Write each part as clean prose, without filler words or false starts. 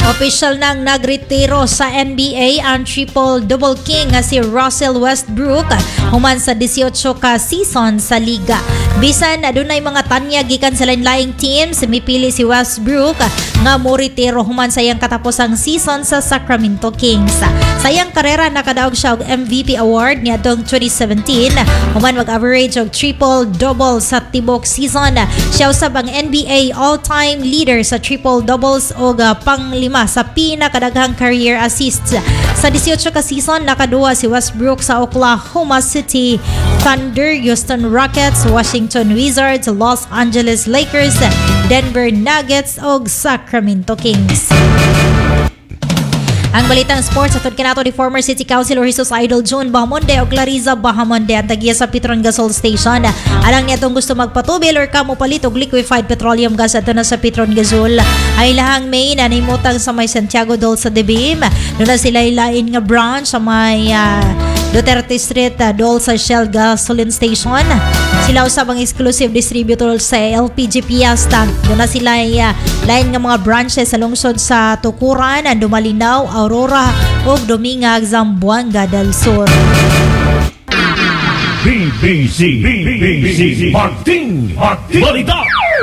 Official nang nagretiro sa NBA ang triple-double king nga si Russell Westbrook human sa 18 ka season sa liga. Bisan adunay mga tanya gikan sa lain-laing teams, mipili si Westbrook nga moretiro human sa iyang katapusang season sa Sacramento Kings. Sa iyang karera nakadaog siya og MVP award niadtong 2017 human mag-average og triple-double sa tibok season. Siya usab ang NBA all-time leader sa triple-doubles og panglima sa pinakadaghang career assists. Sa 18 ka season, nakaduwa si Westbrook sa Oklahoma City Thunder, Houston Rockets, Washington Wizards, Los Angeles Lakers, Denver Nuggets ug Sacramento Kings. Ang balitang sports atod kanato ni former City Councilor Jesus Idol June Bahamonde o Clariza Bahamonde ang tagiya sa Petron Gasol Station. Alang niya itong gusto magpatubil or kamupalit og liquefied petroleum gas ato na sa Petron Gasol. Ay lahang main na nimutang sa may Santiago Dol sa Debim. Doon na sila ilain nga branch sa may Duterte Street Dol sa Shell Gasoline Station. Sila usab ang exclusive distributor sa LPG Fiesta. Doon na sila lain nga mga branches sa lungsod sa Tukuran, Dumalinaw, Aurora ug Domingag, Zamboanga del Sur. BBC Martin Balita.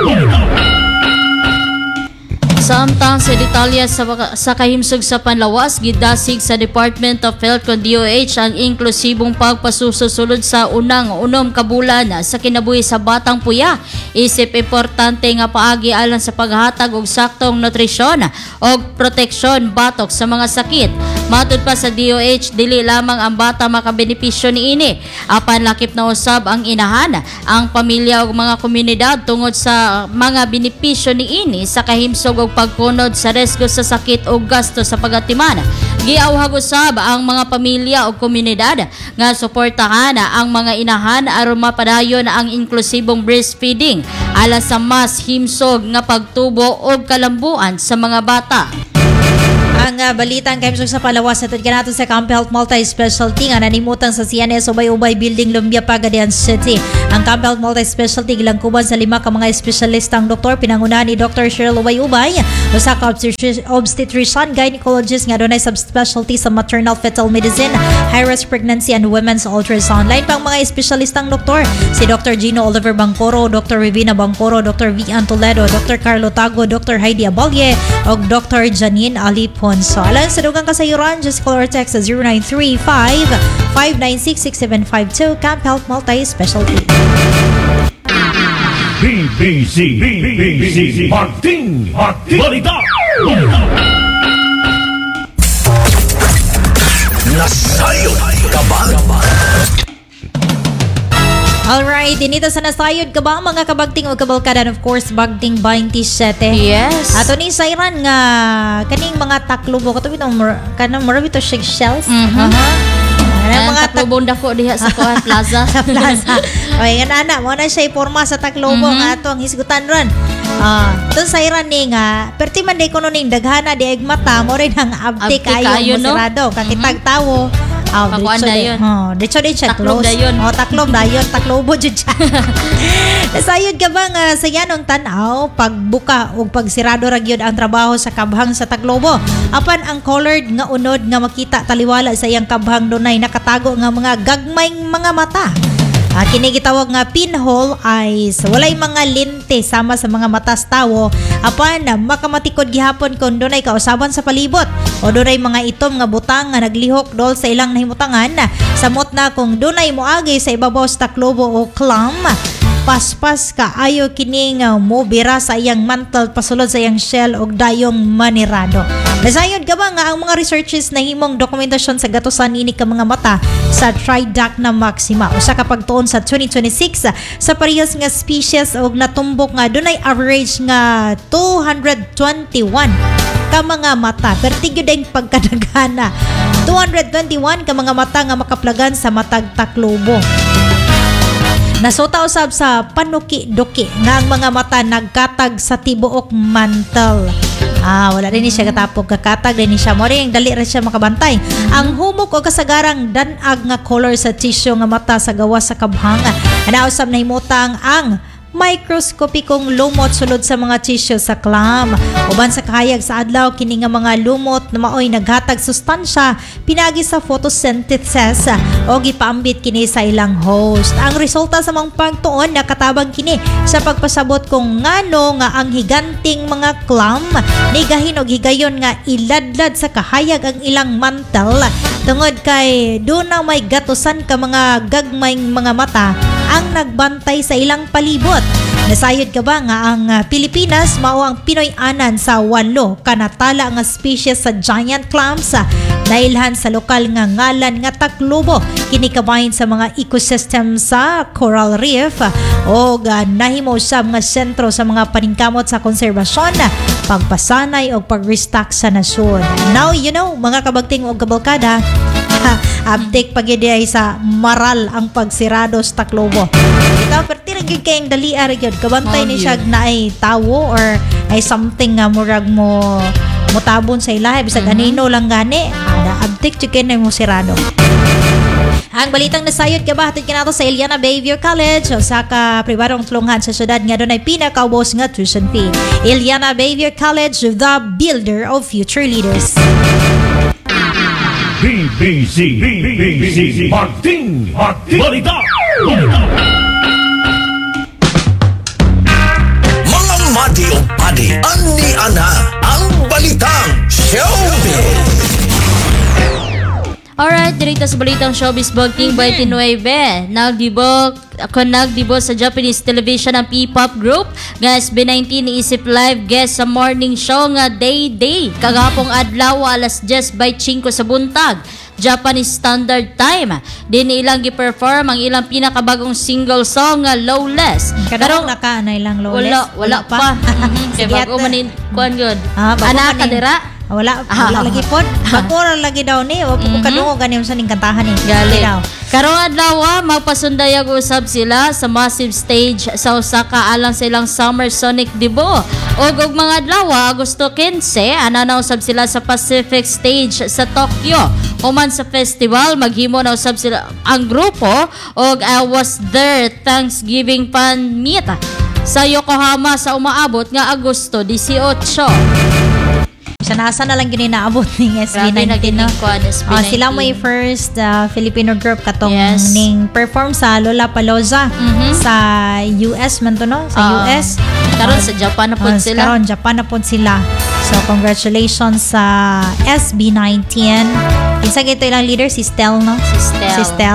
Samtang sa detalya sa kahimsog sa panlawas, gidasig sa Department of Health kon DOH ang inklusibong pagpasusulod sa unang kabulan sa kinabuhi sa batang puya. Isip importante nga paagi alang sa paghatag og saktong nutrisyon og proteksyon batok sa mga sakit. Matud pa sa DOH, dili lamang ang bata makabenepisyo niini, apan lakip na usab ang inahan, ang pamilya ug mga komunidad tungod sa mga benepisyo niini sa kahimsog og pagkunod sa resgo sa sakit o gasto sa pagatiman. Giawhag usab ang mga pamilya o komunidad nga suportahan ang mga inahan aron mapadayon ang inklusibong breastfeeding alang sa mas himsog nga pagtubo o kalambuan sa mga bata. Ang balitang kahimsog sa palawas atod kanato sa Camp Health Multi-Specialty nga nanimutang sa CNS Ubay-Ubay Building, Lumbia, Pagadian City. Ang Camp Health Multi-Specialty gilangkuban sa 5 ka mga espesyalistang doktor, pinangunahan ni Dr. Cheryl Ubay-Ubay, usa ka obstetrician gynecologist nga dunay subspecialty sa maternal fetal medicine, high-risk pregnancy and women's ultrasound. Lain pang mga espesyalistang doktor, si Dr. Gino Oliver Bangcoro, Dr. Rivina Bangcoro, Dr. Vian Toledo, Dr. Carlo Tago, Dr. Heidi Abalye ug Dr. Janine Alipon. So, alang sa dugang kasayuran, just call or text sa 0935-596-6752, Camp Health Multi-Specialty. BBC Martin Balita. Nasayo Kabal. Alright, dinito sa Nasayod ka ba mga kabagting o kabalkadan, of course, Bagting 27. Yes. Ato ni Sayran nga kaning mga taklubo kato bitong kanang marami to shells. Ang mga taklubong dako diha sa Kuan Plaza. Sa plaza. Okay, nga ana mo na siya iporma sa taklubo nga ato ang hisgutan ron. Ito Sayran ni nga perti man day kuno ning daghana di ag mata mo rin ang abti kayo mo sirado kakitag tawo. Pakuan dayon. Dito siya Taklog close. dayon. Taklog dayon. Taklobo dyan siya. Nasayod ka ba nga sa yanong tanaw, pagbuka o pagsirado ragyod ang trabaho sa kabhang sa Taclobo. Apan ang colored nga unod nga makita taliwala sa iyang kabhang dunay nakatago nga mga gagmayng mga mata. Kini gitawag nga pinhole eyes. Walay mga lente sama sa mga matas tawo. Apan makamatikod gihapon kung dunay kausaban sa palibot o dunay mga itom nga butang nga naglihok dol sa ilang nahimutangan. Samot na kung dunay moagi sa ibabaw sa Taclobo o clam, paspas ka ayo kining mo bira sa iyang mantle pasulod sa iyang shell og dayong manirado. Nasayod ka ba nga ang mga researches na himong dokumentasyon sa gatusan ini ka mga mata sa Tridacna maxima usa ka pagtuon sa 2026 sa parehas nga species og natumbok nga dunay average nga 221 ka mga mata. Pertigyo ding pagkadagana 221 ka mga mata nga makaplagan sa matag Taclobo. Nasuta usab sa panuki-duki nga ang mga mata nagkatag sa tibuok mantle. Wala rin siya katapog kakatag rin siya mo rin dali rin siya makabantay. Ang humok o kasagarang danag nga color sa tissue nga mata sa gawas sa kabhang. Anausab na himutang ang microscopicong lumot sulod sa mga tissue sa clam. Uban sa kahayag sa adlaw kini nga mga lumot na maoy naghatag sustansya pinagi sa photosynthesis o gipaambit kini sa ilang host. Ang resulta sa mga pagtuon nakatabang kini sa pagpasabot kung ngano nga ang higanting mga clam ni gahin og higayon nga iladlad sa kahayag ang ilang mantel tungod kay doon na may gatusan ka mga gagmayng mga mata ang nagbantay sa ilang palibot. Nasayod ka ba nga ang Pilipinas mao ang Pinoy-anan sa 8 kanatala nga species sa giant clams nailhan sa lokal nga ngalan nga Taclobo kini kabahin sa mga ecosystem sa coral reef o nahimo sa mga sentro sa mga paningkamot sa konserbasyon, pagpasanay o pag-restock sa nasod. Now you know mga kabagting o kabalkada, update pagidi ay sa maral ang pagsirado sa Taclobo. Ito perti gyud kayong dalia ra gyud kabantay ni siya na ay tawo or ay something nga murag mo mutabon sa ilahe bisag anino lang gani ada update gyud kay mo sirado. Ang balitang nasayod ka ba hatid kinato sa Eliana Behavior College o sa ka pribadong tulungan sa syudad nga doon ay pinakaubos nga tuition fee. Eliana Behavior College, the builder of future leaders. BBC Martin Balita. Mga madi o padi, ani ana ang balitang showbiz. Alright, dirito sa balitang showbiz Bugting 29. Nagdibo sa Japanese television ang P-pop group nga SB19 isip live guest sa morning show nga Day. Kagapong adlaw alas 10:05 sa buntag Japanese Standard Time. Din ilang gi-perform ang ilang pinakabagong single song nga Lawless. Karong naka na ilang Lawless? Wala pa. Kaya bago manin kuan gyud. Ana ka dira? Wala lagi pod. Bakura lagi daw ni. Wag ko kadungo ganim sa ning kantahan ni. Gali. Karong adlaw magpasundayag usab sila sa massive stage sa Osaka alang sa ilang Summer Sonic Debo. Og mga adlaw Agosto 15 ananaw usab sila sa Pacific Stage sa Tokyo. Human sa festival maghimo na usab sila ang grupo og I Was There Thanksgiving Fan Meet sa Yokohama sa umaabot nga Agosto 18. Nasa na lang yun naabot ng SB19 no? Sila may first Filipino group katong ning perform sa Lollapalooza sa US man to no? Sa US karon sa Japan na po sila. Karon Japan na po sila. So congratulations sa SB19. Isa gito ilang leader si Stel no? Si Stel.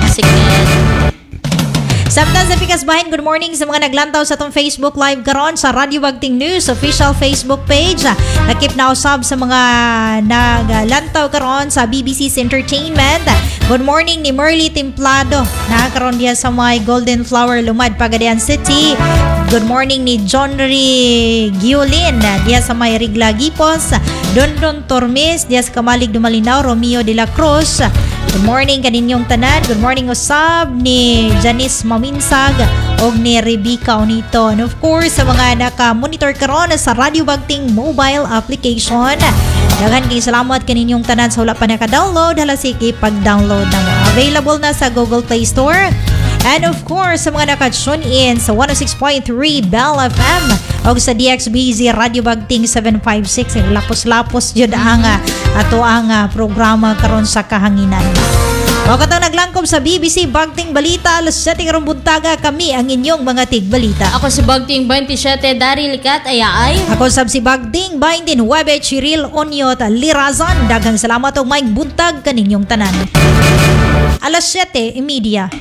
Samtang sa Pikas Bahin, good morning sa mga naglantaw sa itong Facebook Live karon sa Radio Bagting News official Facebook page. Nakip na usab sa mga naglantaw karon sa BBC's Entertainment. Good morning ni Merly Templado. Nakakaroon diya sa may Golden Flower Lumad, Pagadian City. Good morning ni John Ri Giolin diya sa may Rigla Gipos. Dondon Tormes diya sa Kamalig Dumalinaw, Romeo de la Cruz. Good morning kaninyong tanan. Good morning usab ni Janice Maminsag og ni Rebecca Onito. And of course, sa mga naka-monitor karon sa Radio Bagting mobile application. Daghan kay salamat kaninyong tanan sa wala pa naka-download. Hala sige pag-download na mo. Available na sa Google Play Store. And of course, sa mga naka-tune in sa 106.3 Bell FM o sa DXBZ Radio Bagting 756. Lapos-lapos yun ang ato ang programa karon sa kahanginan. O katong naglangkob sa BBC Bagting Balita, alas 7 karong buntaga kami ang inyong mga tigbalita. Ako si Bagting 27 Dari Likat Ayaay. Ako sab si Bagting 20 Webe Chiril Onyot Lirazan. Daghang salamat og maayong buntag kaninyong tanan. Alas 7:30.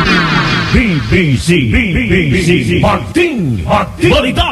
BBC Martin Balita.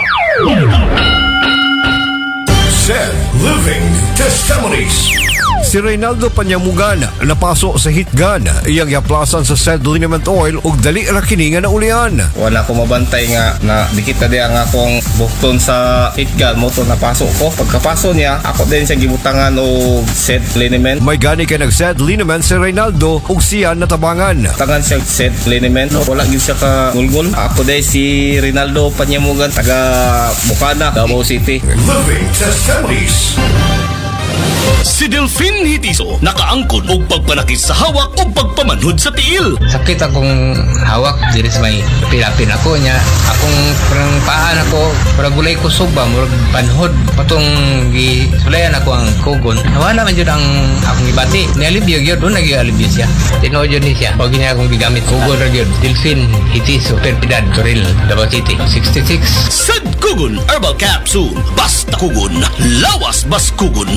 Said Living Testimonies. Si Reynaldo Panyamugan napasok sa hitgan iyang yaplasan sa said liniment oil ug dali ra kini nga naulian. Wala ko mabantay nga na dikit na diya nga akong bukton sa hitgan mo to napasok ko. Pagkapasok niya ako din siya gibutangan og set liniment. May gani kay nag said liniment si Reynaldo ug siya natabangan. Tangan siya set liniment. Wala gyud siya ka gulgol. Ako din si Reynaldo Panyamugan taga Bukana, Davao City. Living Testimonies. Si Delphine Hitiso nakaangkon og pagpanakit sa hawak o pagpamanhod sa tiil. Sakit akong hawak diri sa may pilapin ako niya. Akong parang paan ako, parang gulay ko suba, murag panhod. Patong gisulayan ako ang kugon. Wala man jud ang akong gibati. Nialibyo gyud, doon nag-alibyo siya. Tinuod yun niya. Pag niya akong gigamit kugon ra gyud. Delphine Hitiso, Perpidad, Toril, Davao City, 66. Sad Kugon Herbal Capsule. Basta kugon, lawas bas kugon.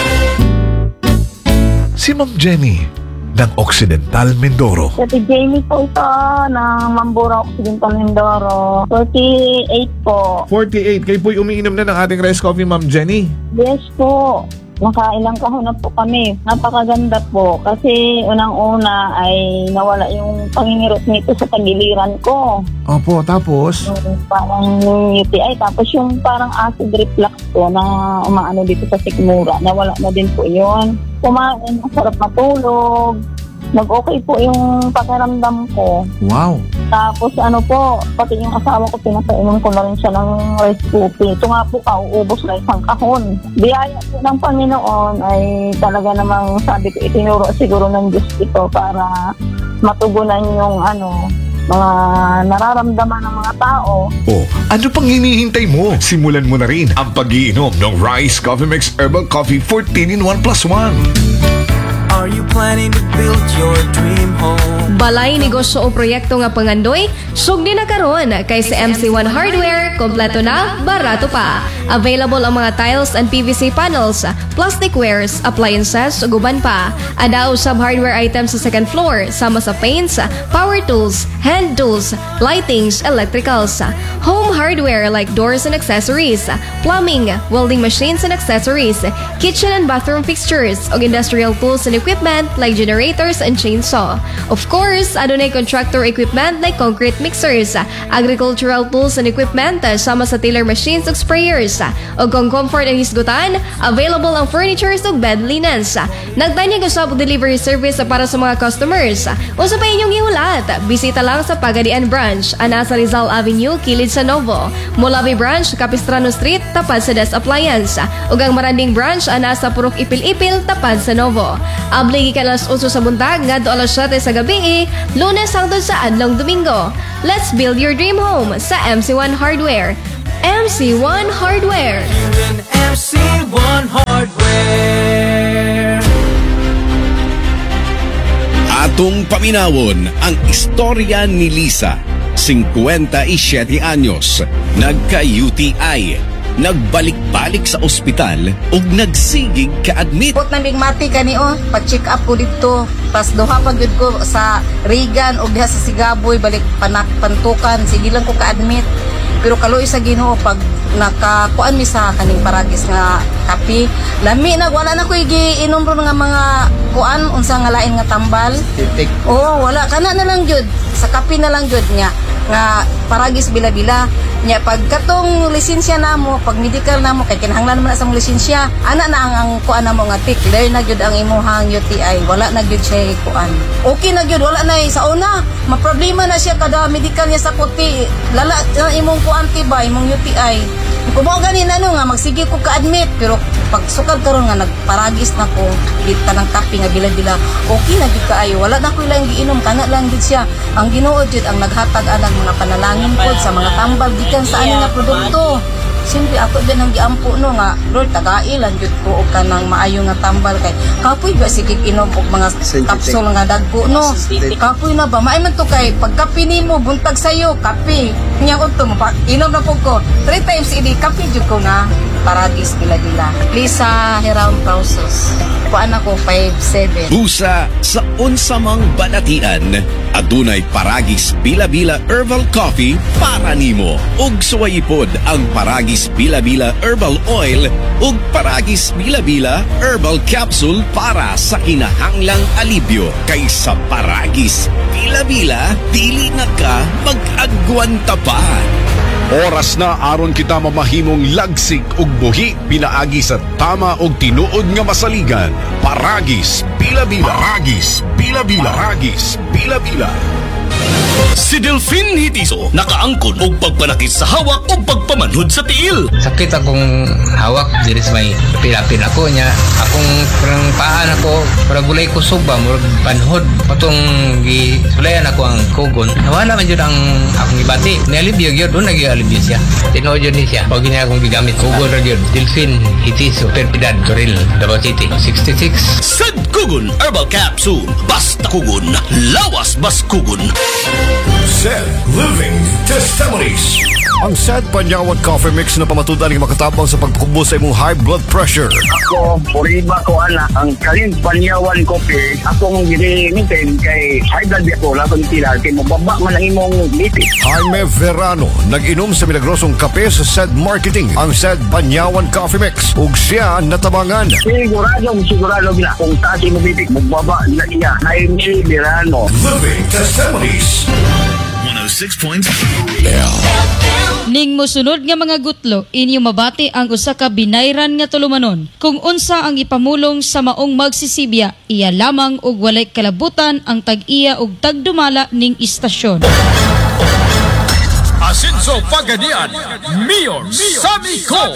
Si Ma'am Jenny ng Occidental Mindoro. Si Jamie po ito ng Mambura Occidental Mindoro. 48 po. 48. Kayo po'y umiinom na ng ating rice coffee, Ma'am Jenny. Yes po. Nakailang kahon na po kami. Napakaganda po. Kasi unang-una ay nawala yung pangingirot nito sa tagiliran ko. Opo, tapos? Parang UTI. Tapos yung parang acid reflux ko na umaano dito sa sikmura. Nawala na din po yun. Kumain, masarap matulog. Nag-okay po yung pakiramdam ko. Wow. Tapos ano po, pati yung asawa ko, pinapainom ko na rin siya ng rice coffee. Ito nga po, kauubos na isang kahon. Biyaya po ng Panginoon ay talaga namang sabi ko, itinuro siguro ng Diyos ito para matugunan yung mga nararamdaman ng mga tao. Oh, ano pang hinihintay mo? Simulan mo na rin ang pag-iinom ng Rice Coffee Mix Herbal Coffee 14 in 1 plus 1. Are you planning to build your dream home? Balay negosyo o proyekto nga pangandoy, sugdi na karon kay sa MC1 Hardware, kompleto na, barato pa. Available ang mga tiles and PVC panels, plastic wares, appliances, ug uban pa. Ada usab hardware items sa second floor, sama sa paints, power tools, hand tools, lightings, electricals. Home hardware like doors and accessories, plumbing, welding machines and accessories, kitchen and bathroom fixtures, ug industrial tools and equipment like generators and chainsaw. Of course, adunay contractor equipment like concrete mixers, agricultural tools and equipment, sama sa tiller machines ug sprayers. O kung comfort and hisgutan, available ang furnitures ug bed linens. Nagtanyag usab og delivery service para sa mga customers. Usa pa inyong ihulat, bisita lang sa Pagadian Branch, ana sa Rizal Avenue, kilid sa Novo. Molabi Branch, Capistrano Street, tapad sa Des Appliance. Ug ang Maranding Branch, ana sa Purok Ipil-Ipil, tapad sa Novo. Abli gikan alas 8 sa buntag ngadto alas 7 sa gabi, Lunes hangtod sa adlong Domingo. Let's build your dream home sa MC1 Hardware. MC1 Hardware. MC1 Hardware. Atong paminawon ang istorya ni Lisa, 57 anyos, nagka-UTI, nagbalik-balik sa ospital ug nagsigig ka-admit. Put nang bigmati kani pa-check up ko dito. Pas duha pa gyud ko sa Regan ug diha sa Sigaboy balik pantukan, sige lang ko ka-admit. Pero kaloy sa Ginoo pag nakakuan mi sa kaning paragis nga kape, lami na wala na ko giinom ron nga mga kuan unsa nga lain nga tambal. Oo, wala kana na lang jud sa kape na lang jud nga paragis bila-bila nya pag katong lisensya namo, pag medical namo kay kinahanglan man sa mong lisensya, ana na ang kuan namo nga clear na gyud ang imuhang UTI, wala na gyud siya kuan. Okay na gyud, wala na sa una, maproblema na siya kada medical niya sa kuti. Lala imong kuan tiba, imong UTI. Kung mo ganin nga magsige ko ka-admit, pero pag sukad karon nga nagparagis na ko kita ng kape nga bila-bila, okay na gyud kaayo, wala na ko ilang giinom, kana lang gyud siya. Ang Ginoo jud ang naghatag anang mga panalangin pod sa mga tambal gikan sa ani nga produkto. Siyempre ako din ang giampo nga Lord tagailan jud ko og kanang maayo nga tambal kay kapoy ba sige inom og mga capsule nga dagko no. Kapoy na ba maay man to kay pagkape nimo buntag sayo kape nya unto inom na pug ko 3 times idi kape jud ko na paragis bila-bila. Lisa Heram Pausos. Kuan ako 5'7". Busa sa unsamang banatian, adunay paragis bila-bila herbal coffee para nimo. Ug suwayipod ang paragis bila-bila herbal oil ug paragis bila-bila herbal capsule para sa kinahanglang alibyo. Kaysa paragis bila-bila, dili na ka mag-agwanta pa. Oras na aron kita mamahimong lagsig ug buhi pinaagi sa tama ug tinuod nga masaligan. Paragis bila-bila. Paragis bila-bila. Paragis bila-bila. Si Delfin Hitiso nakaangkon og pagpanakit sa hawak o pagpamanhod sa tiil. Sakit akong hawak, diri sa may pilapin ako niya. Akong parang paan ako, parang gulay ko suba, murag panhod. Patong sulayan ako ang kugon. Nawala man yun ang akong ibati. Nialibyo yun, doon nag-ialibyo siya. Tinood yun siya. Pag niya akong gigamit, kugon rin yun. Delfin Hitiso, Perpidad, Toril, Davao City, 66. Sad Kugon Herbal Capsule. Basta kugon, lawas bas kugon. Said Living Testimonies. Ang Sad Panyawat Coffee Mix na pamatudan ng makatabang sa pagkubo sa imong high blood pressure. Ako, puriba ko anak, ang Kalin Panyawan Coffee, akong ginimitin kay high blood ako, labang tila, kay mababa man ang imong lipid. Jaime Verano, nag-inom sa milagrosong kape sa Sad Marketing, ang Sad Panyawan Coffee Mix. Ug siya natabangan. Sigurado gina, kung tasi mo bibig, magbaba na iya. Jaime Verano. Living Testimonies. 106.3 Ning mosunod nga mga gutlo, inyo mabati ang usa ka binayran nga tulumanon. Kung unsa ang ipamulong sa maong magsisibya, iya lamang og walay kalabutan ang tag-iya og tagdumala ning istasyon. Asenso Pagadian, Mayor Sammy Co.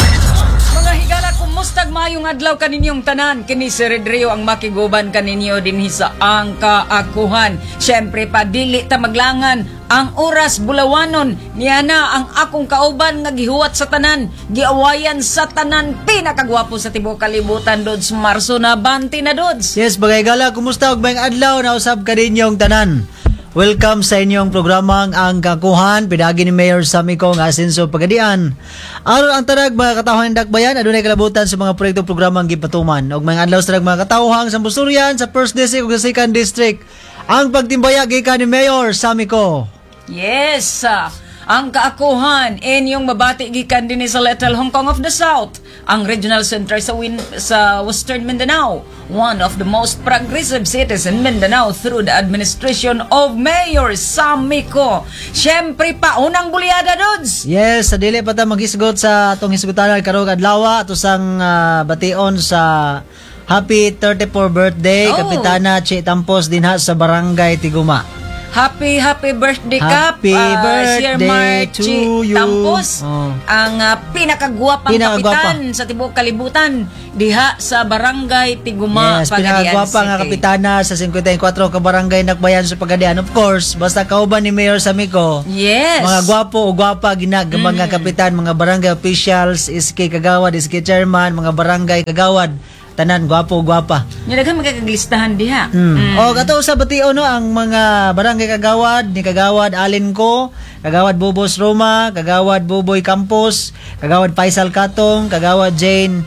Mga higala, kumustag mayong adlaw kaninyong tanan. Kini si Redrio ang makiguban kaninyo dinhi sa ang kaakuhan. Siyempre pa dili ta maglangan ang oras bulawanon. Niya na ang akong kauban nga gihuwat sa tanan, giawayan sa tanan, pinakagwapo sa tibuok kalibutan, Dods Marso na banti na Dods. Yes, bagay gala, kumusta og bayang adlaw na usab kaninyong tanan. Welcome sa inyong programang Ang Kakuhan, pinagi ni Mayor Sammy Co nga Asenso Pagadian. Aron ang tarag mga katawhan dakbayan, adunay kalabutan sa mga proyekto programang gipatuman. Og mga adlaw sa mga katawhang sa Busurian, sa 1st District ug sa 2nd District. Ang pagtimbaya gikan ni Mayor Sammy Co. Yes, ang kaakuhan, inyong mabati gikan din sa Little Hong Kong of the South, ang regional center sa Western Mindanao, one of the most progressive cities in Mindanao through the administration of Mayor Sammy Co. Siyempre pa, unang bulyada, Dudes! Yes, sa dili pa ta mag-isgot sa atong hisgotanan karong adlaw, ato sang bation sa happy 34th birthday, Kapitana Chi Tampos dinha sa Barangay Tiguma. Happy birthday Happy birthday Sir to you. Tampos, ang pinakagwapang kapitan sa tibuok kalibutan diha sa Barangay Tiguma, yes, Pagadian pinakagwapa nga kapitana sa 54 ka barangay Nakbayan sa Pagadian. Of course, basta kauban ni Mayor Sammy Co. Yes. Mga gwapo o gwapa ginagawa mga kapitan, mga barangay officials, iski kagawad, iski chairman, mga barangay kagawad. Tanan, gwapo-gwapa. Nilaghan magkaglistahan diha. O, kato sa batio, no, ang mga barangay kagawad, ni Kagawad Alin Ko, Kagawad Bobos Roma, Kagawad Boboy Campos, Kagawad Faisal Katong, Kagawad Jane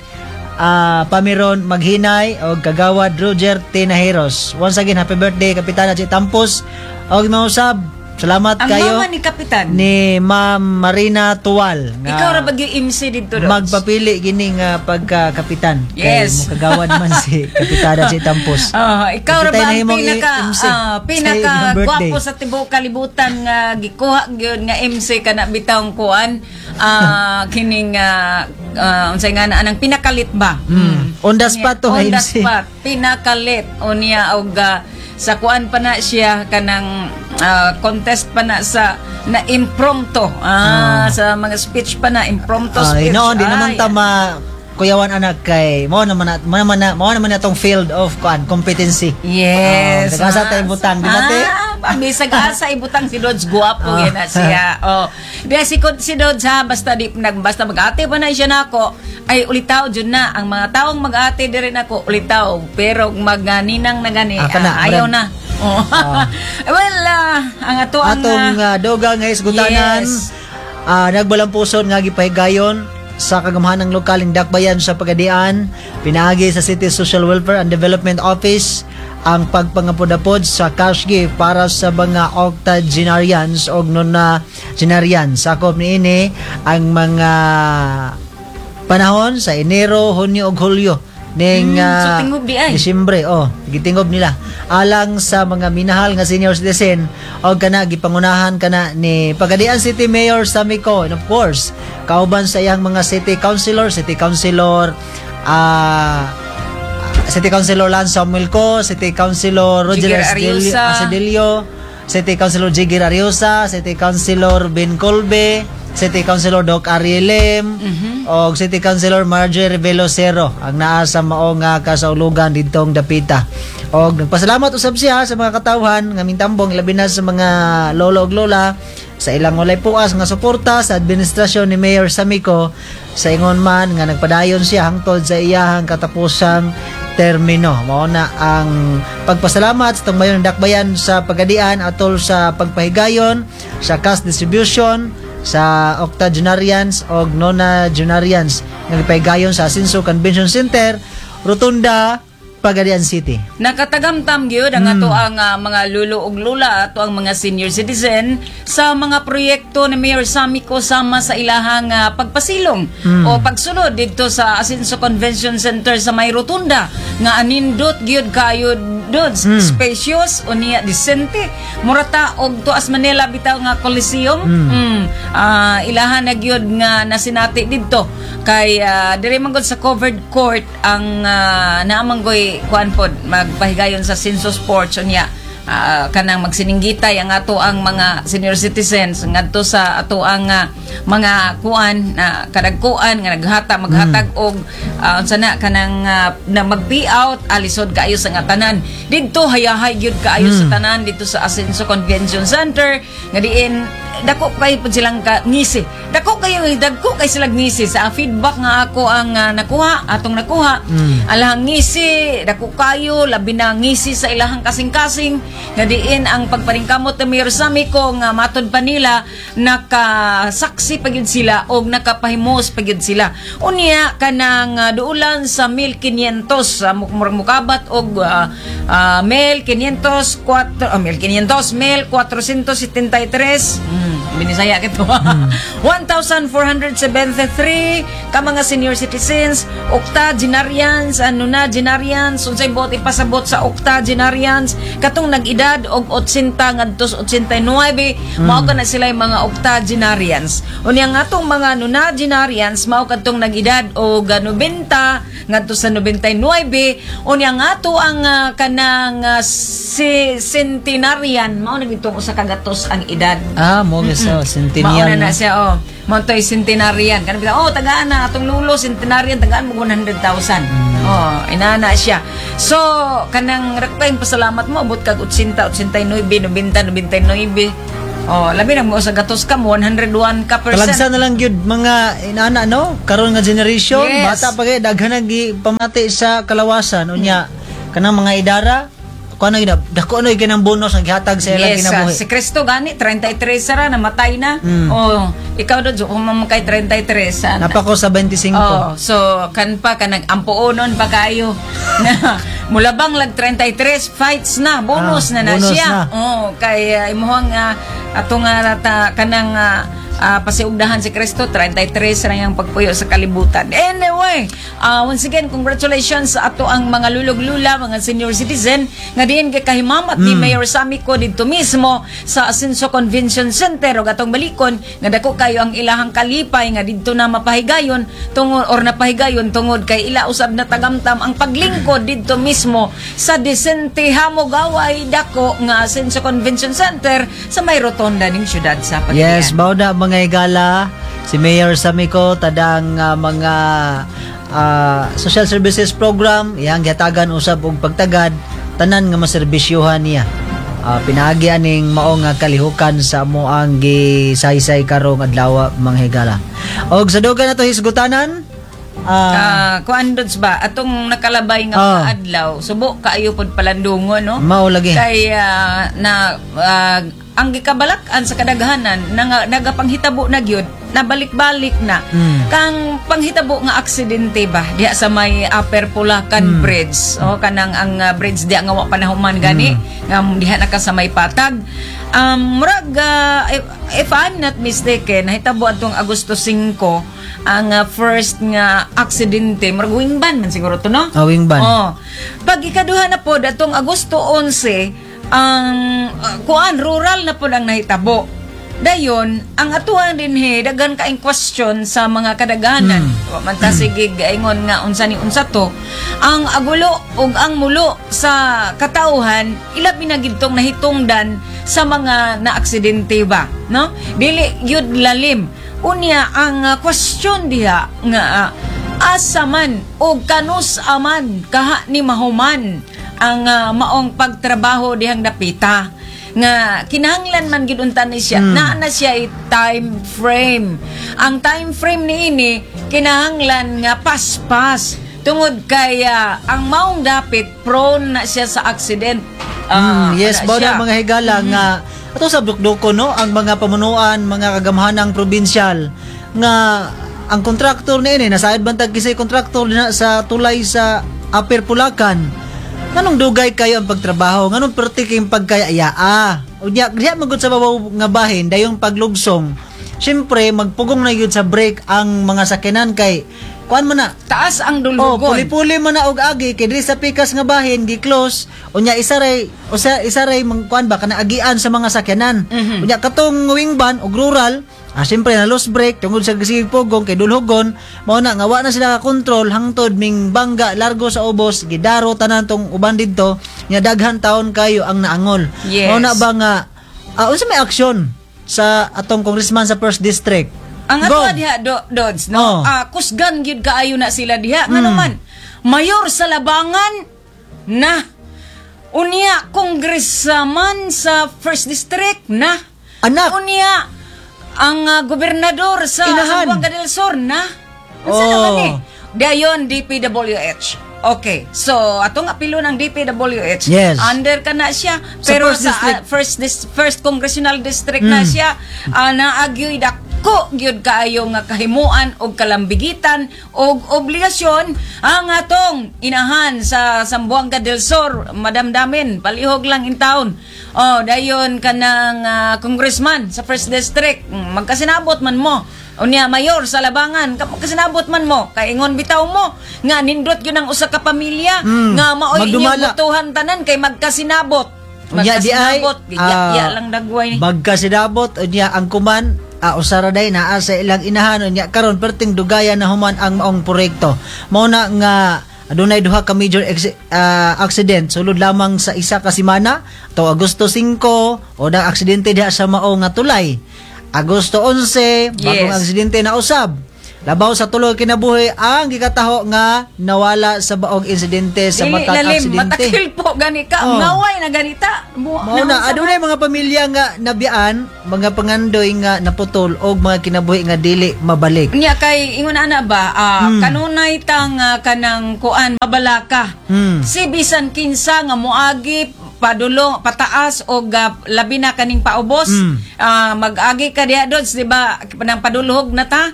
Pamiron Maghinay, o Kagawad Roger Tinaheros. Once again, happy birthday, Kapitana Chi Tampos. O, mausab, salamat ang kayo. Ang mama ni Kapitan? Ni Ma'am Marina Tuwal. Ikaw ra ba yung MC dito, Dods? Magpapili gining pagka-kapitan. Yes. Kay mukagawad man si Kapitana Chi Tampos. Ikaw ra ba ang pinaka gwapo sa tibuok kalibutan nga gikuha gyud nga MC kana bitawng kuan kining unsay nga anang pinakalit ba? On the spot to MC. On the spot, pinakalit unya og sa kuan pa na siya kanang contest pa na sa na impromptu sa mga speech pa na impromptu speech. No, di naman tama kuyawan anak kay mo naman na tong field of competency. Yes. Nagasa tayong butang di mate. Bisag asa ibutang si Dodge guwapo yan na siya. Di si Dodge basta basta mag-ate pa na siya nako. Ay ulitaw jud na ang mga taong mag-ate diri nako ulitaw pero maganinang na gani ayaw na. Well, ang atong doga nga isgutanan nagbalampuson nga gipahigayon sa kagamahanang lokaling dakbayan sa Pagadian, pinaagi sa City Social Welfare and Development Office ang pagpangapod-apod sa cash gift para sa mga octogenarians o nonagenarians. Sakop ni ini ang mga panahon sa Enero, Hunyo ug Hulyo ning Disyembre gitingob nila alang sa mga minahal nga senior citizen o kana gipangunahan kana ni Pagadian City Mayor Sammy Co, and of course kauban sa iyang mga city councilor Lance Samuel Co, City Councilor Roger Asedilio, City Councilor Jiggy Ariosa, City Councilor Ben Colbe, City Councilor Doc Arielem, o City Councilor Marjorie Velocero ang naa sa mao nga kasaulugan didtong dapita. Og nagpasalamat usab siya sa mga katawhan nga mintambong labi na sa mga lolo ug lola sa ilang walay puas nga suporta sa administrasyon ni Mayor Samico sa ingon man nga nagpadayon siya hangtod sa iyahang katapusang termino. Mao na ang pagpasalamat sa tungmayon ng dakbayan sa Pagadian atol sa pagpahigayon sa cash distribution sa octogenarians o nonagenarians nga gipahigayon sa Asinso Convention Center, Rotunda, Pagadian City. Nakatagamtam gyud ang ato ang mga lulo ug lula ato ang mga senior citizen sa mga proyekto ni Mayor Samico sama sa ilahang pagpasilong o pagsunod dito sa Asinso Convention Center sa may Rotunda nga anindot gyud kayo dod spacious o niya decente murata og tuas Manila bitaw nga Coliseum ilahan na gyud nga nasinati didto kay diri man gud sa covered court ang naamanggoy kuan pod magpahigayon sa Sinso Sports unya kanang magsininggitay ang ato ang mga senior citizens ngadto sa ato ang mga kuan kadagkuan nga maghatag og unsa na kanang na mag-payout alisod kaayo sa nga tanan didto hayahay gyud kaayo sa tanan dito sa Asinso Convention Center nga diin dako kay pud silang ngisi dako kay silang ngisi sa feedback nga ako ang nakuha alahang ngisi dako kayo labi na ngisi sa ilahang kasing-kasing nga diin ang pagparingkamot ni Mayor Samico nga matod pa nila nakasaksi pagyud sila og nakapahimos pagyud sila unya kanang duulan sa 1,500 mukabat og 1,500 1,473 binisaya kito 1,473 ka mga senior citizens octogenarians nonagenarians unsay bot ipasabot sa octogenarians katong nag-edad og 80 ngadto 89 mao ka na sila mga octogenarians unya nga atong mga nonagenarians mao kadtong nag-edad og 90 ngadto sa 99 unya nga ato ang kanang centenarian mao nagitong usa ka gatos ang edad mo so centennial na siya Montoy centenarian kan bitaw tagaan na atong lulo centenarian tagaan mo 100,000 inana siya so kanang rakpay pasalamat mo abot kag 80 89 90 99 labi na mo sa gatos ka mo 101 ka percent talagsa na lang gyud mga inana karon nga generation bata pa kay daghan pamati sa kalawasan unya kanang mga idara kuno dako ano ganang bonus ang gihatag sa ilang kinabuhi. Si Cristo gani 33 sara namatay na. Ikaw do kung mamakay 33 napako sa 25. So kan pa kanang ampuonon pa kayo. Mulabang lag 33 fights na bonus na siya. Kay imuhang atong kanang pasiugdahan si Cristo 33 ra yang pagpuyo sa kalibutan. Anyway, once again congratulations sa ato ang mga lulog-lula, mga senior citizen nga diin kay kahimamat ni Mayor Samico dito mismo sa Asinso Convention Center ug atong balikon nga dako kayo ang ilahang kalipay nga didto na mapahigayon tungod or napahigayon tungod kay ila usab na tagamtam ang paglingkod didto mismo sa decente hamogaway dako nga Asinso Convention Center sa may rotonda ning syudad sa Pagadian. Yes, bawda mga higala si Mayor Samico tadang mga social services program iyang gihatagan usab og pagtagad tanan nga maserbisyuhan niya pinaagi aning mao nga kalihukan sa amo ang gisaysay karong adlaw mga higala og sa dugan nato hisgutanan kuan dods ba atong nakalabay nga mga adlaw subo kaayo pod palandungon mao lagi kay ang gikabalak-an sa kadaghanan nagapanghitabo na gyud nabalik-balik na kang panghitabo nga aksidente ba diha sa may Upper Pulacan Bridge kanang ang bridge diha nga wa panahuman gani nga diha na ka sa may patag murag if I'm not mistaken nahitabo atong Agosto 5 ang first nga aksidente murag wingban man siguro to wingban pag ikaduha na pod atong Agosto 11 ang kuan rural na po ang nahitabo Dayon, ang atuan din dagan kaing question sa mga kadaganan. Wa man ta sige gaingon nga unsa ni unsa to. Ang agulo ug ang mulo sa katauhan ilabi na gidtong nahitungdan sa mga naaksidente ba, no? Dili gyud lalim. Unya ang question diha nga asa man o kanus aman kaha ni mahuman ang maong pagtrabaho dihang dapita nga kinahanglan man gid unta ni siya naa na siya time frame. Ang time frame niini kinahanglan nga paspas tungod kaya ang maong dapit prone na siya sa accident. Yes, bawda mga higala nga ato sa dukdoko no ang mga pamunuan, mga kagamhanang probinsyal nga ang kontraktor niini nasayod bantag kisay kontraktor na sa tulay sa Upper Pulacan. Nganong dugay kayo ang pagtrabaho? Nganong pertiking pagkaya? Unya, diya magod sa babaw nga bahin, dayong paglugsong. Siyempre, magpugong na yun sa break ang mga sakinan kay, kuan mo na. Taas ang dulhugon. Puli-puli mo na og agi, kay diri sa pikas nga bahin, gi-close. Unya, isaray, kuan ba, kanaagian sa mga sakyanan. Unya, katong wingban, og rural, siyempre na lost break tungod sa gisig pugong kay dulhugon mao na nga wa na sila ka control hangtod ming bangga largo sa ubos gidaro tanan tong uban didto nya daghan taon kayo ang naangol. Mao na ba nga unsa may aksyon sa atong congressman sa 1st district? Ang ato diha Dods no kusgan gyud kaayo na sila diha nga naman mayor sa Labangan na unya congressman sa 1st district na anak unya ang gobernador sa Zamboanga del Sur na. Unsa naman ni? Dayon DPWH. Okay. So atong apilo ng DPWH. Yes. Under ka na siya pero sa first congressional district na siya naagyoy dako gyud kaayo nga kahimuan og kalambigitan og obligasyon ang atong inahan sa Zamboanga del Sur madamdamin palihog lang in town. Dayon kanang congressman sa 1st district magkasinabot man mo. Unya mayor sa Labangan magkasinabot man mo kay ingon bitaw mo nga nindot gyud ang usa ka pamilya nga maoy inyong butuhan tanan kay magkasinabot. Magkasinabot ya lang dagway. Magkasinabot unya ang kuman usara day naa sa ilang inahan unya karon perting dugayan na human ang maong proyekto. Mao na nga adunay duha ka major accident sulod lamang sa isa ka semana to Agosto 5 o da aksidente diha sa mao nga tulay. Agosto 11 bagong aksidente na usab. Labaw sa tulo kinabuhi ang gikataho nga nawala sa baong insidente sa matag aksidente. Matakil po gani ka ngaway na ganita. Mao na adunay mga pamilya nga nabiyaan, mga pangandoy nga naputol og mga kinabuhi nga dili mabalik. Nya kay ingon ana ba kanunay tang kanang kuan mabalaka. Si bisan kinsa nga moagi padulong pataas o labi na kaning paubos mag-agi ka diha Dods di ba nang padulhog na ta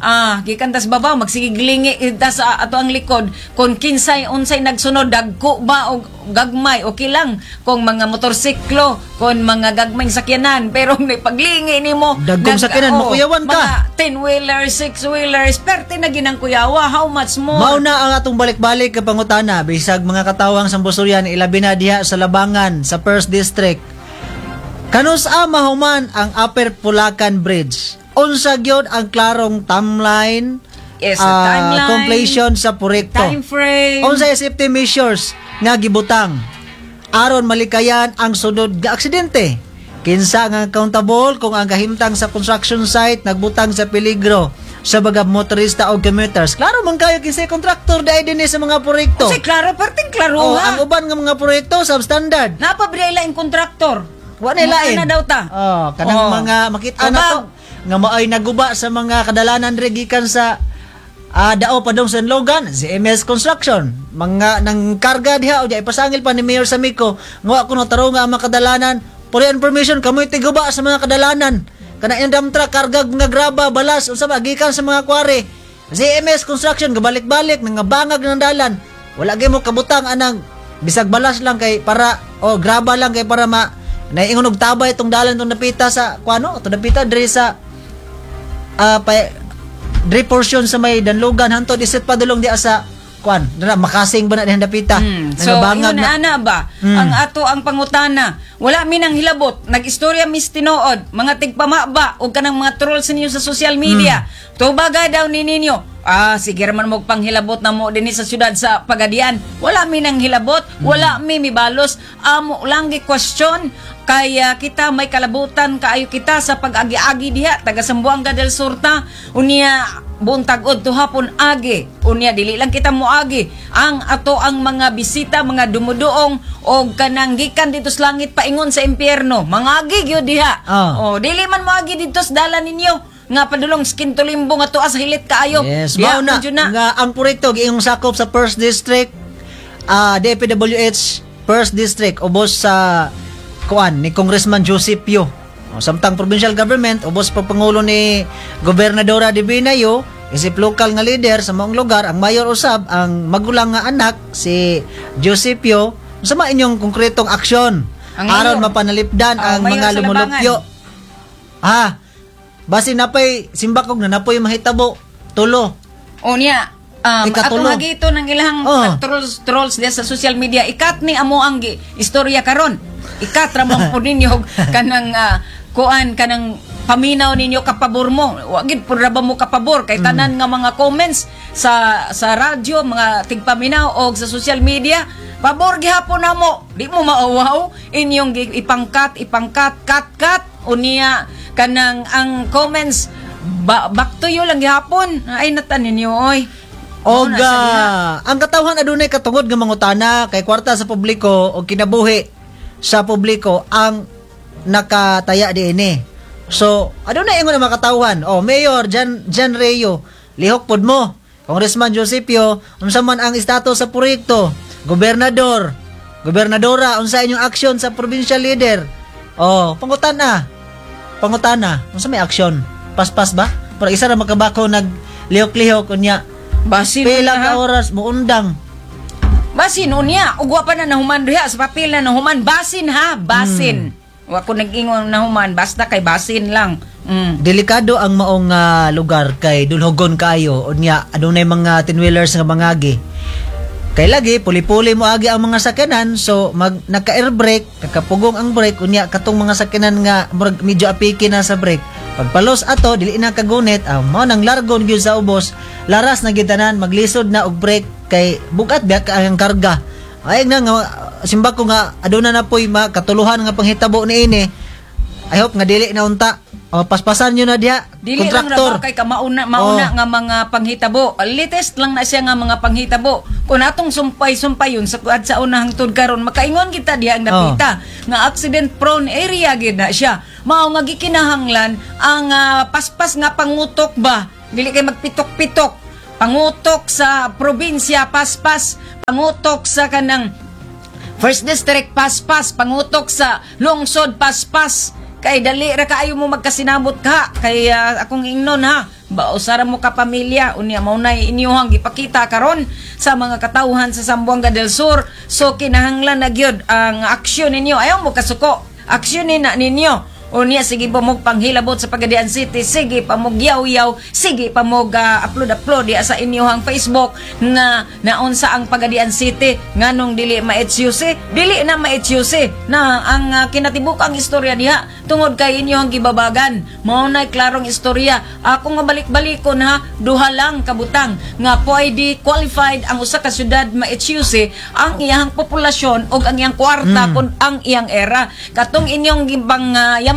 gikan tas babaw magsigiglingi ta sa ato ang likod kung kinsay unsay nagsunod dagko ba o gagmay okay lang kung mga motorsiklo kung mga gagmayng sakyanan pero may paglingi nimo dagkong sakyanan makuyawan ka mga 10-wheelers 6-wheelers perte na ginang kuyawa how much more mao na ang atong balik-balik ka pangutana bisag mga katawang Sambusurian ilabi na diha sa Labangan sa 1st district kanus mahuman ang Upper Pulacan Bridge unsa gyud ang klarong timeline timeline completion sa proyekto time frame unsay safety measures nga gibutang aron malikayan ang sunod nga aksidente kinsa nga accountable kung ang kahimtang sa construction site nagbutang sa peligro sa mga motorista o commuters. Klaro man kayo kinsay kontraktor dai dinhi sa mga proyekto. Kasi klaro perting klaro ang uban nga mga proyekto substandard. Napabri laing kontraktor. Wa na lain. Na daw ta. Kanang mga makita na to nga maoy naguba sa mga kadalanan diri gikan sa dao padong San Logan, ZMS Construction. Mga nang karga diha o ipasangil pa ni Mayor Samico. Nga kuno tarong nga ang mga kadalanan. For information kamoy tiguba sa mga kadalanan. Kana yung dump truck karga nga graba balas unsa ba gikan sa mga kware. ZMS Construction gabalik-balik nga bangag ng dalan. Wala gyud mo kabutang anang bisag balas lang kay para graba lang kay para naiingon og tabay itong dalan itong napita sa kuano itong napita diri sa diri portion sa may Danlogan hantod iset padulong di sa kuan na makasing ba na dihan dapita. So, Nangabangag yun na ana ba? Ang ato ang pangutana. Wala mi nang hilabot. Nag-istorya mis tinuod. Mga tigpamaba o kanang mga trolls ninyo sa social media. Tubaga daw ni ninyo. Sige raman mo panghilabot na mo din sa syudad sa Pagadian. Wala mi nang hilabot. Wala mi mibalos. Amo lang question. Kaya kita may kalabutan kaayo kita sa pag-agi-agi diha. Taga Zamboanga del Sur ta. Unya buntag od to hapon agi. Unya dili lang kita moagi. Ang ato ang mga bisita, mga dumuduong o kanang gikan dito sa langit paingon sa impyerno. Mangagi gyud diha. Dili man moagi dito sa dalan ninyo. Nga padulong skin to limbo nga tuas hilit kaayo. Yes, Diha, mao na. Nga ang proyekto giingong sakop sa First District DPWH First District ubos sa kuan ni Congressman Joseph Yo. Samtang provincial government ubos pa pangulo ni Gobernadora Divina Yo, isip local nga leader sa maong lugar, ang mayor usab ang magulang nga anak si Joseph Yo. Sama inyong konkretong aksyon aron mapanalipdan ang mga lumulupyo. Basin napay simbakog na napoy mahitabo tulo. Unya atong hagito ng ilang trolls sa social media, ikat ni amo ang istorya karon. Ikat ramang po ninyo kanang kanang paminaw ninyo kapabor mo. Wagid po raba mo kapabor kay tanan nga mga comments sa radyo, mga tigpaminaw o sa social media. Pabor gihapon na mo. Di mo maawaw inyong ipangkat kat unya kanang ang comments back to you lang gihapon. Ay natanin niyo oy. Ang katawhan adunay katungod nga mangutana kay kwarta sa publiko o kinabuhi sa publiko ang nakataya diini. So, adunay ingon na makatawhan. Mayor Jan Reo, lihok pod mo. Congressman Josepio, unsa man ang status sa proyekto? Gobernadora, unsa inyong aksyon sa provincial leader? Pangutana. Unsa may aksyon? Paspas ba? Para isa ra makabako naglihok-lihok unya. Basin pila ka oras mo undang. Basin unya, ugwa pa na nahuman diha sa papel na nahuman. Basin ha, basin. Wa ko nag-ingon nahuman, basta kay basin lang. Delikado ang maong lugar kay dulhogon kayo unya adunay mga tinwheelers nga mangagi. Kay lagi puli-puli mo agi ang mga sakyanan, so naka-air brake, nakapugong ang brake unya katong mga sakyanan nga medyo apiki na sa brake. Pagpalos ato dili na kagunit, mao nang largon gyud sa ubos, laras na gitanan maglisod na og brake kay bugat biya ang karga. Ay nga simba ko nga aduna na poy makatuluhan nga panghitabo niini. I hope nga dili na unta. Paspasan nyo na diha. Dili lang ra kay mauna nga mga panghitabo. Latest lang na siya nga mga panghitabo. Kung atong sumpay-sumpayon sa unahang tud karon makaingon kita diha ang napita nga accident prone area gid na siya. Mao nga gikinahanglan ang paspas nga pangutok ba. Dili kay magpitok-pitok. Pangutok sa probinsya paspas, pangutok sa kanang First District paspas, pangutok sa lungsod paspas. Kay dali ra kaayo mo magkasinabot ka kay akong ingnon ha usara mo ka pamilya unya mao nay inyong gipakita karon sa mga katawhan sa Zamboanga del Sur. So kinahanglan na gyud ang aksyon ninyo, ayaw mo kasuko, aksyonin na ninyo. Unya sige pa mo panghilabot sa Pagadian City, sige pa mo yaw-yaw, sige pa mo upload diya sa inyong Facebook na naunsa ang Pagadian City nganong dili ma-HUC, dili na ma-HUC na ang kinatibukang istorya diha tungod kay inyong gibabagan. Mao nay klarong istorya. Ako nga balik-balikon ha, duha lang kabutang nga pwede qualified ang usa ka syudad ma-HUC ang iyang populasyon o ang iyang kwarta kun ang iyang era. Katong inyong gibang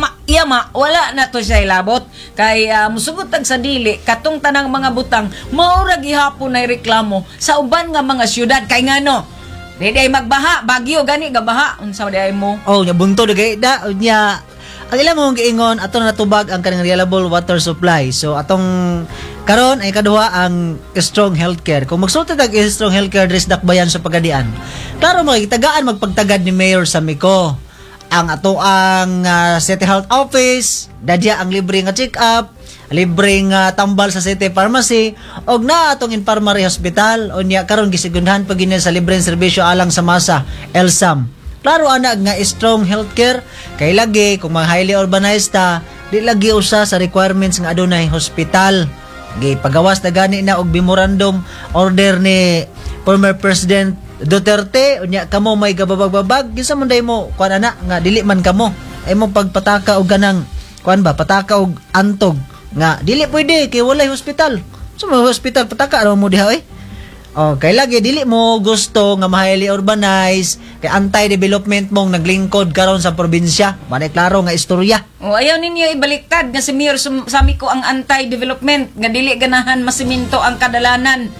yama wala na to siya ilabot kay musugot tag sa dili katong tanang mga butang maura gihapon nay reklamo sa uban nga mga syudad kay ngano di magbaha bagyo gani gabaha unsa di mo nya bunto dagay da nya ang ilang mong giingon ato na natubag ang kanang reliable water supply. So atong karon ay kaduha ang strong healthcare. Kung magsulti tag strong healthcare dres dakbayan sa Pagadian, klaro makikitagaan magpagtagad ni Mayor Samico ang ato ang City Health Office, dadya ang libre nga check-up, libre nga tambal sa City Pharmacy, og na atong infirmary hospital, unya karon gisigundhan pag gini sa libreng serbisyo alang sa masa, ELSAM. Klaro ana nga strong healthcare, kay lagi kung mga highly urbanized di lagi usa sa requirements nga adunay hospital. gipagawas na gani na og memorandum order ni former President Duterte unya kamo may gababag-babag kinsa man day mo kuan ana nga dili man kamo ay mo pagpataka og ganang kuan ba pataka og antog nga dili pwede kay walay hospital so may hospital pataka ra mo diha kay lagi dili mo gusto nga highly urbanized kay anti-development mong naglingkod karon sa probinsya manay klaro nga istorya. Ayaw ninyo ibaliktad nga si Mayor sami ko ang anti-development nga dili ganahan masiminto ang kadalanan.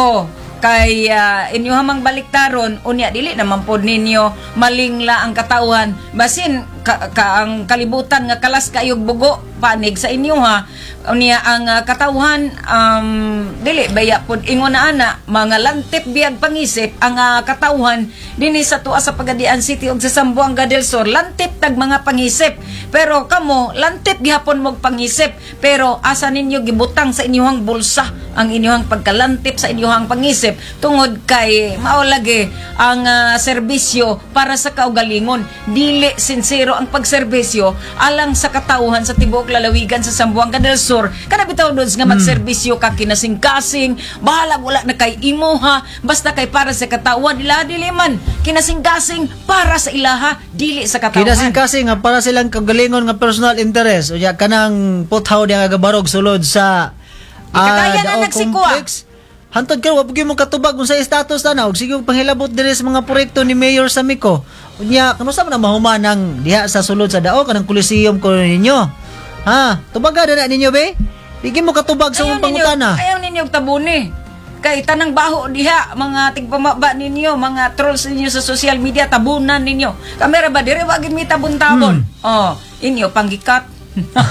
Kay inyo hamang baliktaron unya dili naman pod ninyo malingla ang katawhan basin ang kalibutan nga kalas kayog bugo panig sa inyo ha unya ang katawhan dili baya pod ingon na ana mga lantip biag pangisip ang katawhan dinhi sa tuwa sa Pagadian City ug sa Zamboanga del Sur lantip tag mga pangisip pero kamo lantip gihapon mog pangisip pero asa ninyo gibutang sa inyong bulsa ang inyong pagkalantip sa inyong pangisip tungod kay mao lagi ang serbisyo para sa kaugalingon dili sincero ang pagserbisyo alang sa katawhan sa tibuok lalawigan sa Zamboanga del Sur kada bitaw dods nga magserbisyo ka kinasing-kasing bahala wala na kay imuha basta kay para sa katawhan dili man kinasing-kasing para sa ilaha dili sa katawhan kinasing-kasing nga para silang kaugalingon nga personal interest unya kanang puthaw di nga gabarog sulod sa kaya na nagsikwa. Hantod ka, wapag mo katubag kung sa status na og sige panghilabot dire sa mga proyekto ni Mayor Samico. Unya, kamusta man mahuman ng diha sa sulod sa dao kanang Coliseum ko ninyo? Ha, tubaga na ninyo be? Bigyan mo katubag sa mong pangutana. Ayaw ninyo tabuni. Kay tanang baho diha, mga tigpamaba ninyo, mga trolls ninyo sa social media, tabunan ninyo. Kamera ba dire wagin mi tabon-tabon. Inyo panggikat.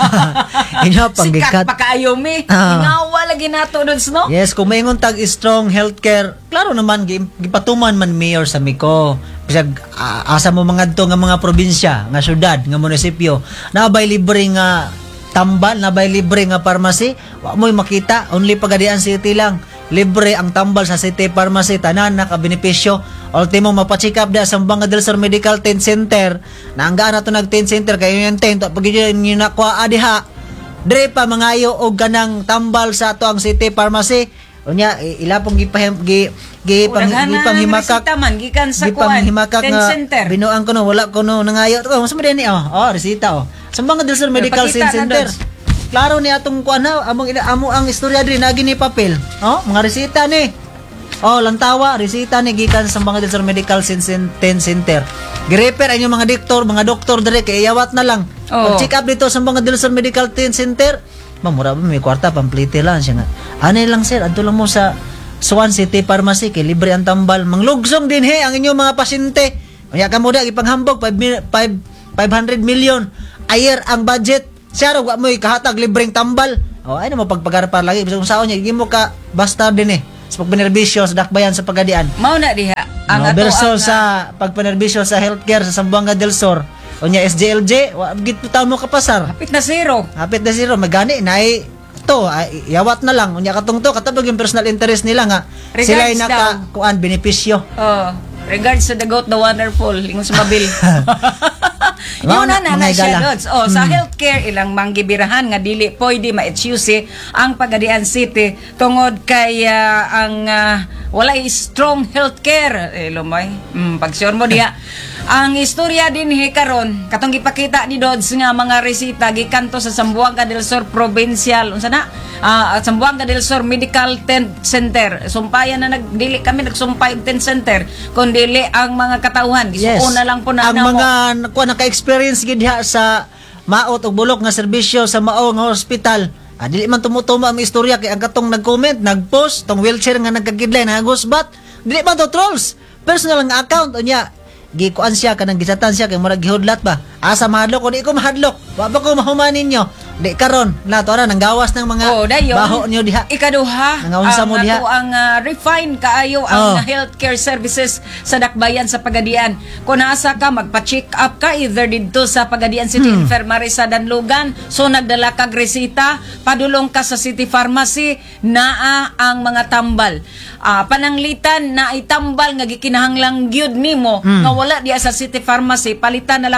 Inyo panggikat. Sikat pa kaayo mi. Ingawa lagi nato dods no? Yes, kung may tag strong healthcare, klaro naman gipatuman man Mayor Samico. Bisag asa mo mga adto nga mga probinsya, nga syudad, nga munisipyo, nabay libre nga tambal, nabay libre nga pharmacy, wa mo'y makita, only Pagadian City lang. Libre ang tambal sa City Pharmacy, tanan naka-benepisyo. Ultimo mapacheck up da sa Zamboanga del Sur Medical Tent Center. Naanggaan na to nag-tent center kayo yung tent. Pag yun nakuha adiha, dire pa mangayo og ganang tambal sa ato ang City Pharmacy. Unya ila pong gipanghimakak man gikan sa kuan tent center. Binuang ko no wala ko no nangayo. Mas mo din resita Zamboanga del Sur Medical Center. Klaro ni atong kuan amo ang istorya diri nagi ni papel. Mga resita ni. Lantawa resita ni gikan sa Zamboanga del Sur Medical Center. Girefer ang mga doktor dire kay iyawat na lang. Check up dito sa Zamboanga del Sur Medical Center. Mamura ba may kwarta pamplite lang siya nga. Anay lang sir, adto lang mo sa Swan City Pharmacy kay libre ang tambal. Manglugsong din ang inyong mga pasyente. Unya ka mo da ipanghambog 500 million a year ang budget. Siya ra wa mo kahatag libreng tambal. Ay na mo pagpagarapar lagi bisag saon niya gimo ka basta din sa pagpanerbisyo sa dakbayan sa Pagadian. Mao na diha ang ato ang sa pagpanerbisyo sa healthcare sa Zamboanga del Sur. Unya SJLJ wa gid mo kapasar. Hapit na zero magani nay to yawat na lang unya katong to katabog yung personal interest nila nga sila ay naka benepisyo. Regards to the goat, the wonderful, ingon sa mabil. Yun na siya dods. Sa healthcare, ilang manggibirahan nga dili pwede ma-excuse ang Pagadian City tungod kay ang walay strong healthcare. Lumay, pag-sure mo diha. Ang istorya din karon katong gipakita ni Dods nga mga resita gikanto sa Zamboanga del Sur Provincial unsa na Zamboanga del Sur Medical Tent Center. Sumpayan na dili kami nagsumpay og tent center kun dili ang mga katawhan gisuuna lang po na ang mga naka-experience gid diha sa maot og bulok nga serbisyo sa mao nga hospital. Dili man tumutumo ang istorya kay ang katong nag-comment nag-post tong wheelchair nga nagkagidlay na gusbat dili man to trolls personal nga account unya gikuan siya kanang gisatan siya kay murag gihudlat ba asa mahadlok o di ko mahadlok wa ba ko mahuman ninyo di karon nato ra nang gawas ng mga baho niyo diha ikaduha ang refine kaayo ang healthcare services sa dakbayan sa Pagadian kun asa ka magpa-check up ka either didto sa Pagadian City Infirmary sa Danlugan so nagdala kag resita padulong ka sa City Pharmacy naa ang mga tambal pananglitan na itambal nga gikinahanglang gyud nimo nga wala diya sa City Pharmacy palitan na lang pod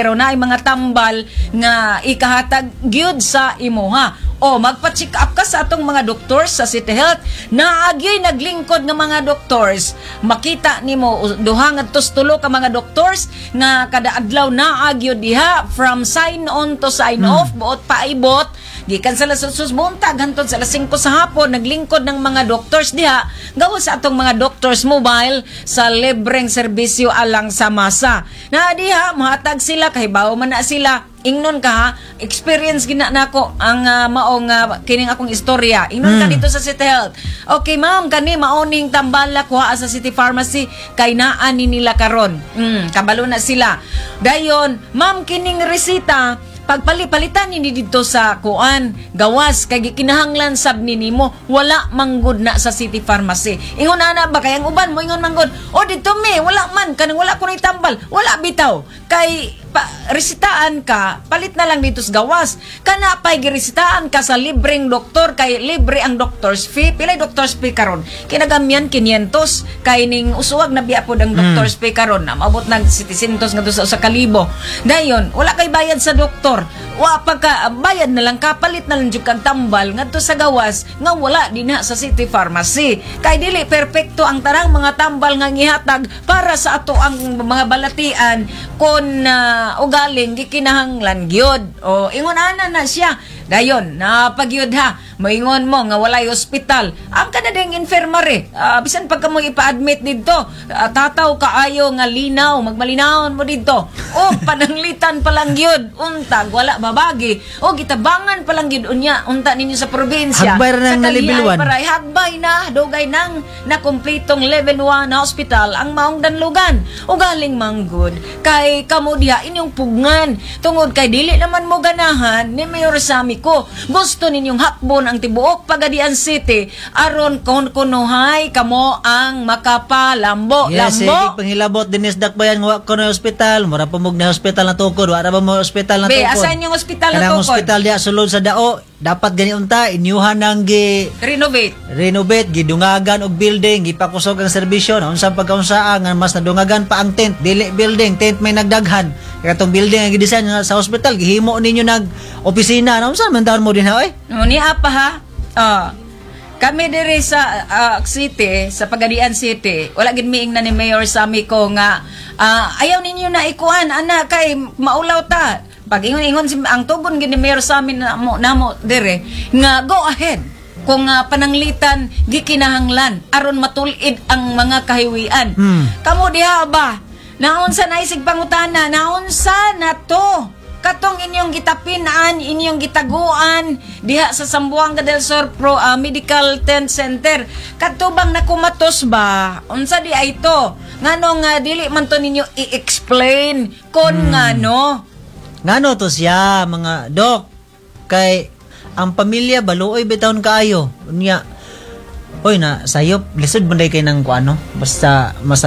pero na mga tambal nga ikahatag gyud sa imuha. O magpa-check up ka sa atong mga doctors sa City Health. Naagyoy naglingkod nga mga doctors. Makita nimo duha ngadto tulo ka mga doctors nga kada adlaw naagyo diha from sign on to sign off, buot paibot. Gikan sa lasus buntag hantod sa 5 sa hapon naglingkod ng mga doctors diha gawa sa atong mga doctors mobile sa libreng serbisyo alang sa masa. Na diha mahatag sila kahibaw man na sila. Ingnon ka ha, experience gina nako ang maong kining akong istorya. Ingnon ka dito sa City Health. Okay ma'am, kani maoning tambala ko sa City Pharmacy kay naa ni nila karon. Kabalo na sila. Dayon, ma'am kining resita pagpalitan ni dito sa kuan gawas kay kinahanglan sab nimo wala manggod na sa City Pharmacy. Ingon ana ba kay ang uban mo ingon manggod o dito me wala man kanang wala ko ni tambal wala bitaw kay resitaan ka palit na lang dito sa gawas kana pay giresitaan ka sa libreng doktor kay libre ang doctor's fee. Pilay doctor's fee karon kinagamyan 500 kay ning usuwag na biya pod ang doctor's fee karon na maabot nag 700 ngadto sa 1,000. Dayon wala kay bayad sa doktor. Wa pagka bayad na lang kapalit na lang jud kag tambal ngadto sa gawas nga wala dinha sa City Pharmacy. Kay dili perpekto ang tarang mga tambal nga gihatag para sa ato ang mga balatian kon ugaling gikinahanglan gyud. O ingon ana na siya. Dayon napagyud ha. Moingon mo nga walay ospital. Ang kada ding infirmary. Bisan pagka mo ipa-admit didto, tataw kaayo nga linaw, magmalinawon mo didto. O pananglitan pa lang gyud. Untag wala babagi. O gitabangan pa lang gyud unya unta ninyo sa probinsya. Hagbay ra nang level 1. Hagbay na dugay nang na kumpletong level 1 na hospital ang maong danlugan. Ugaling manggod kay kamo diha inyong pugngan tungod kay dili naman mo ganahan ni Mayor Sammy ko. Gusto ninyong hakbon ang tibuok Pagadian City aron kunuhay kamo ang makapalambo. Yes, Lambo. panghilabot dinis dakbayan wa ko na hospital, mura pamug na hospital na tukod, wa ra ba mo hospital na tukod. Be, asan yung hospital na kanang tukod? hospital diya sulod sa dao, dapat gani unta inyuhan nang renovate, gidungagan og building, gipakusog ang serbisyo, na unsa pagkaunsaa nga mas nadungagan pa ang tent, dili building, tent may nagdaghan. Kaya itong building ang gidesign sa hospital, gihimo ninyo nag opisina, na unsa man taon mo din ha oy? Ni apa ha? Kami diri sa city, sa Pagadian City, wala gid miing na ni Mayor Sammy ko nga ayaw ninyo na ikuan ana kay maulaw ta. Pag ingon ang tugon gid ni Mayor Sammy namo dire nga go ahead kung pananglitan gikinahanglan aron matulid ang mga kahiwian. Kamo diha ba? Naunsa na isig pangutana, naunsa na to? Katong inyong gitapinaan, inyong gitaguan diha sa Zamboanga del Sur Medical Tent Center. Katubang nakumatos ba? Unsa di ay to? Nganong dili man to ninyo i-explain kon ngano? Ngano to siya mga dok? Kay ang pamilya baluoy bitawon kaayo. Unya oy na sayop lisod bunday kay nang kuano basta